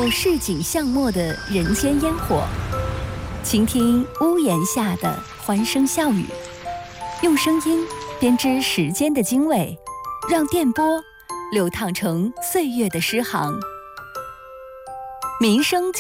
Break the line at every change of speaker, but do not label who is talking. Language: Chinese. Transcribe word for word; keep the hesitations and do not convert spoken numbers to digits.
受市井巷陌的人间烟火，倾听屋檐下的欢声笑语，用声音编织时间的经纬，让电波流淌成岁月的诗行。民生